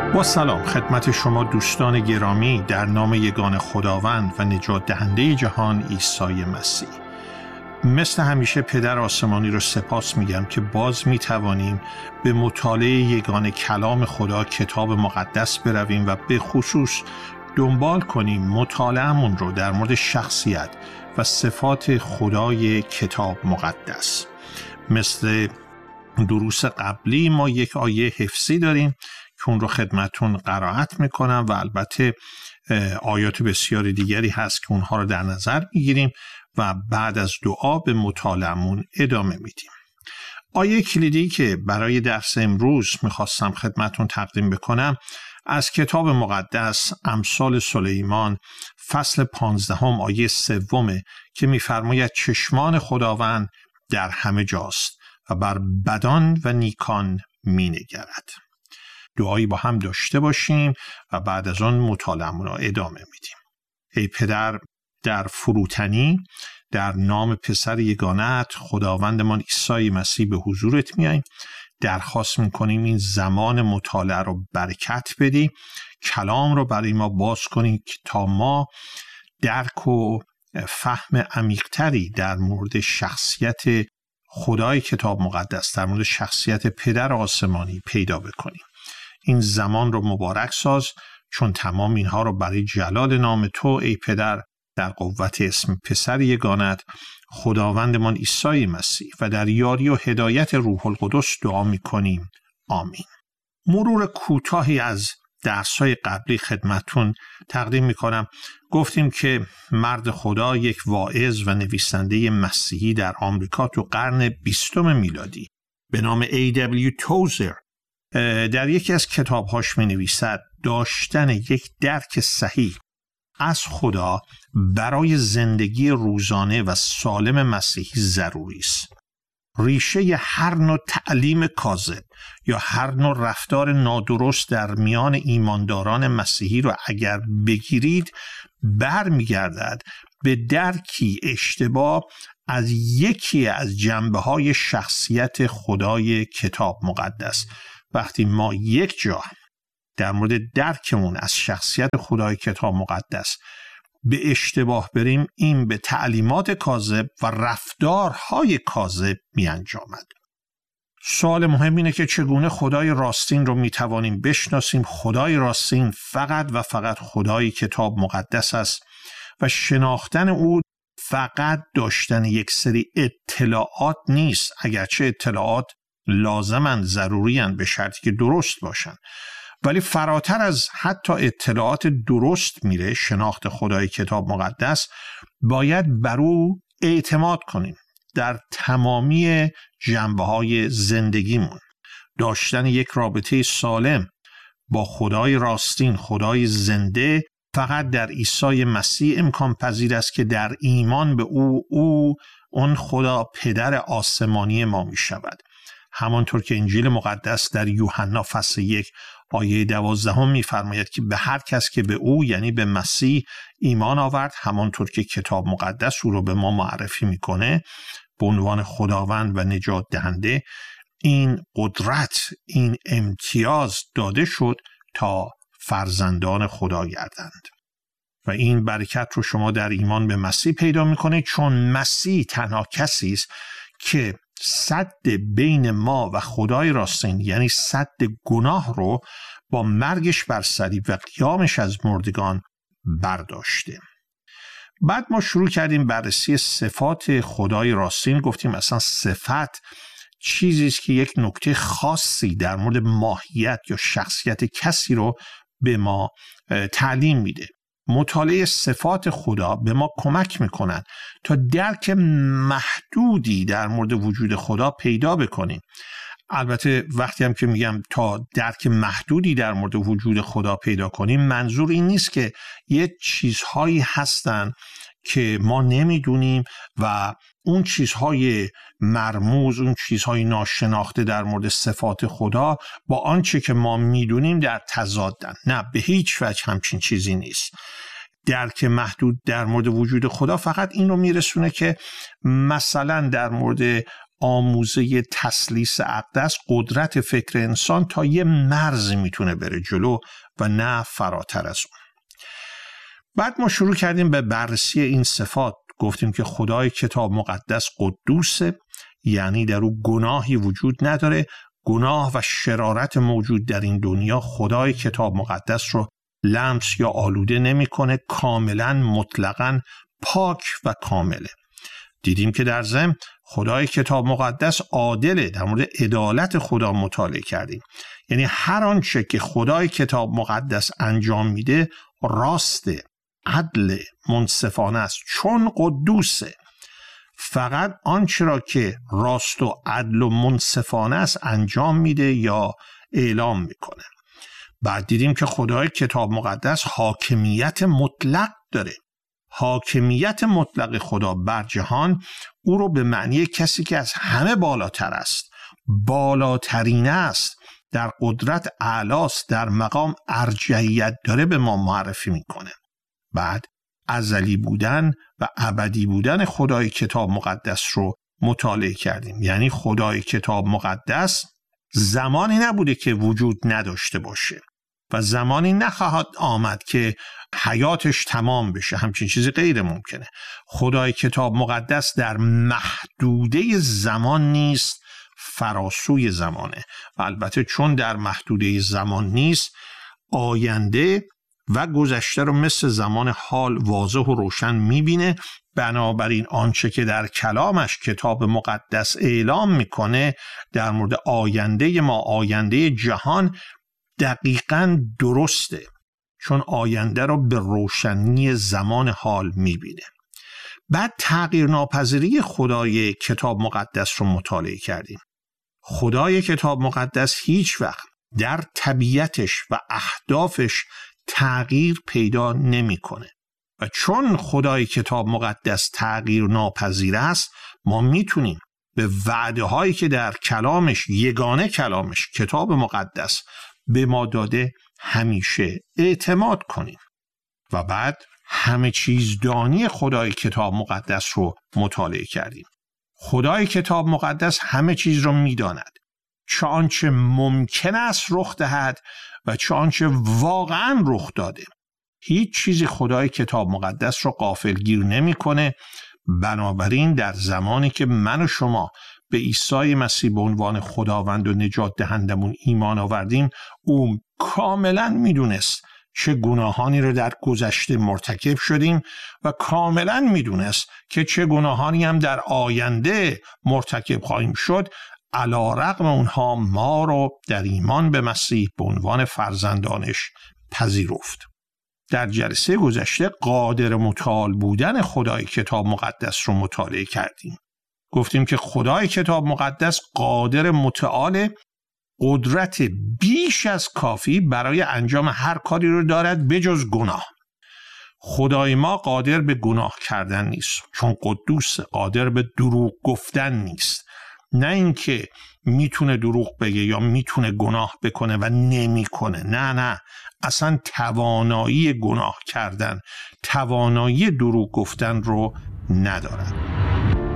با سلام خدمت شما دوستان گرامی در نام یگان خداوند و نجات دهنده جهان عیسی مسیح. مثل همیشه پدر آسمانی رو سپاس میگم که باز میتوانیم به مطالعه یگان کلام خدا کتاب مقدس برویم و به خصوص دنبال کنیم مطالعه‌مون رو در مورد شخصیت و صفات خدای کتاب مقدس. مثل دروس قبلی ما یک آیه حفظی داریم که اون رو خدمتون قرائت میکنم و البته آیات بسیار دیگری هست که اونها رو در نظر میگیریم و بعد از دعا به مطالعه‌مون ادامه میدیم. آیه کلیدی که برای درس امروز میخواستم خدمتون تقدیم بکنم از کتاب مقدس امثال سلیمان فصل 15 آیه 3 که میفرماید چشمان خداوند در همه جاست و بر بدان و نیکان مینگرد. دعایی با هم داشته باشیم و بعد از آن مطالعه‌مون رو ادامه میدیم. ای پدر، در فروتنی در نام پسر یگانت خداوندمان عیسی مسیح به حضورت میاییم. درخواست میکنیم این زمان مطالعه رو برکت بدی، کلام رو برای ما باز کنی تا ما درک و فهم عمیق‌تری در مورد شخصیت خدای کتاب مقدس، در مورد شخصیت پدر آسمانی پیدا بکنیم. این زمان رو مبارک ساز، چون تمام اینها رو برای جلال نام تو ای پدر در قوت اسم پسر یگانت خداوندمان عیسی مسیح و در یاری و هدایت روح القدس دعا می‌کنیم. آمین. مرور کوتاهی از درس‌های قبلی خدمتون تقدیم می‌کنم. گفتیم که مرد خدا یک واعظ و نویسنده مسیحی در آمریکا تو قرن 20 میلادی به نام A.W. توزر در یکی از کتاب‌هاش می‌نویسد داشتن یک درک صحیح از خدا برای زندگی روزانه و سالم مسیحی ضروری است. ریشه هر نوع تعلیم کاذب یا هر نوع رفتار نادرست در میان ایمانداران مسیحی رو اگر بگیرید برمیگردد به درکی اشتباه از یکی از جنبه‌های شخصیت خدای کتاب مقدس. وقتی ما یک جا در مورد درکمون از شخصیت خدای کتاب مقدس به اشتباه بریم، این به تعلیمات کاذب و رفتارهای کاذب می انجامد. سوال مهم اینه که چگونه خدای راستین رو می توانیم بشناسیم؟ خدای راستین فقط و فقط خدای کتاب مقدس است و شناختن او فقط داشتن یک سری اطلاعات نیست، اگرچه اطلاعات لازماً ضروریاً به شرطی که درست باشن، ولی فراتر از حتی اطلاعات درست میره. شناخت خدای کتاب مقدس باید بر او اعتماد کنیم در تمامی جنبه‌های زندگیمون. داشتن یک رابطه سالم با خدای راستین، خدای زنده، فقط در عیسی مسیح امکان پذیر است که در ایمان به او اون خدا پدر آسمانی ما می شود. همانطور که انجیل مقدس در یوحنا فصل 1 آیه 12 می‌فرماید که به هر کس که به او یعنی به مسیح ایمان آورد، همانطور که کتاب مقدس او رو به ما معرفی میکنه به عنوان خداوند و نجات دهنده، این قدرت، این امتیاز داده شد تا فرزندان خدا گردند. و این برکت رو شما در ایمان به مسیح پیدا میکنید، چون مسیح تنها کسی است که سد بین ما و خدای راستین، یعنی سد گناه رو با مرگش بر صلیب و قیامش از مردگان برداشته. بعد ما شروع کردیم بررسی صفات خدای راستین. گفتیم اصلا صفت چیزی است که یک نکته خاصی در مورد ماهیت یا شخصیت کسی رو به ما تعلیم میده. مطالعه صفات خدا به ما کمک میکنن تا درک محدودی در مورد وجود خدا پیدا بکنیم. البته وقتی هم که میگم تا درک محدودی در مورد وجود خدا پیدا کنیم، منظور این نیست که یه چیزهایی هستن که ما nemiدونیم و اون چیزهای مرموز، اون چیزهای ناشناخته در مورد صفات خدا با آنچه که ما میدونیم در تضادن. نه، به هیچ وجه همچین چیزی نیست. درک محدود در مورد وجود خدا فقط این رو میرسونه که مثلا در مورد آموزه تثلیث عقل است، قدرت فکر انسان تا یه مرز میتونه بره جلو و نه فراتر از اون. بعد ما شروع کردیم به بررسی این صفات. گفتیم که خدای کتاب مقدس قدوسه، یعنی در او گناهی وجود نداره. گناه و شرارت موجود در این دنیا خدای کتاب مقدس رو لمس یا آلوده نمی‌کنه. کاملا مطلقاً پاک و کامله. دیدیم که در ضمن خدای کتاب مقدس عادله. در مورد عدالت خدا مطالعه کردیم. یعنی هر آنچه که خدای کتاب مقدس انجام میده راسته، عدل، منصفانه است، چون قدوسه. فقط آنچه را که راست و عدل و منصفانه است انجام میده یا اعلام میکنه. بعد دیدیم که خدای کتاب مقدس حاکمیت مطلق داره. حاکمیت مطلق خدا بر جهان او رو به معنی کسی که از همه بالاتر است، بالاترین است، در قدرت اعلاست، در مقام ارجحیت داره به ما معرفی میکنه. بعد ازلی بودن و ابدی بودن خدای کتاب مقدس رو مطالعه کردیم. یعنی خدای کتاب مقدس زمانی نبوده که وجود نداشته باشه و زمانی نخواهد آمد که حیاتش تمام بشه. همچین چیزی غیر ممکنه. خدای کتاب مقدس در محدوده زمان نیست، فراسوی زمانه. و البته چون در محدوده زمان نیست، آینده و گذشته رو مثل زمان حال واضح و روشن میبینه. بنابراین آنچه که در کلامش کتاب مقدس اعلام میکنه در مورد آینده ما، آینده جهان، دقیقاً درسته، چون آینده رو به روشنی زمان حال میبینه. بعد تغییر ناپذیری خدای کتاب مقدس رو مطالعه کردیم. خدای کتاب مقدس هیچ وقت در طبیعتش و اهدافش تغییر پیدا نمیکنه و چون خدای کتاب مقدس تغییر ناپذیر است، ما میتونیم به وعده هایی که در کلامش، یگانه کلامش، کتاب مقدس به ما داده همیشه اعتماد کنیم. و بعد همه چیز دانی خدای کتاب مقدس رو مطالعه کردیم. خدای کتاب مقدس همه چیز رو میداند، چه آنچه ممکن است رخ دهد و چه آنچه واقعا رخ داده. هیچ چیزی خدای کتاب مقدس رو غافلگیر نمی‌کنه. بنابراین در زمانی که من و شما به عیسی مسیح به عنوان خداوند و نجات دهندمون ایمان آوردیم، او کاملا میدونست چه گناهانی رو در گذشته مرتکب شدیم و کاملا میدونست که چه گناهانی هم در آینده مرتکب خواهیم شد. علی رغم اونها ما رو در ایمان به مسیح به عنوان فرزندانش پذیرفت. در جلسه گذشته قادر متعال بودن خدای کتاب مقدس رو مطالعه کردیم. گفتیم که خدای کتاب مقدس قادر متعال، قدرت بیش از کافی برای انجام هر کاری رو دارد بجز گناه. خدای ما قادر به گناه کردن نیست، چون قدوس. قادر به دروغ گفتن نیست، نه اینکه میتونه دروغ بگه یا میتونه گناه بکنه و نمیکنه. نه، اصلا توانایی گناه کردن، توانایی دروغ گفتن رو ندارد.